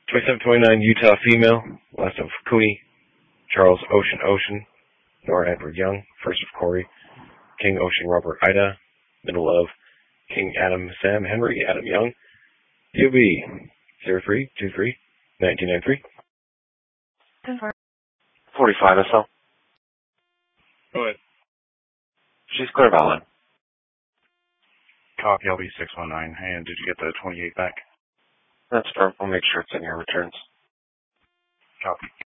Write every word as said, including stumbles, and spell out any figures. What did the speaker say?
twenty-seven twenty-nine Utah female, last of Cooney, Charles Ocean Ocean, Nora Edward Young, first of Corey, King Ocean Robert Ida, middle of King Adam Sam Henry Adam Young, U B zero three two three nineteen ninety-three. forty-five S L. Go ahead. She's clear valid. Copy L B six one nine. And did you get the twenty-eight back? That's perfect. We'll make sure it's in your returns. Copy.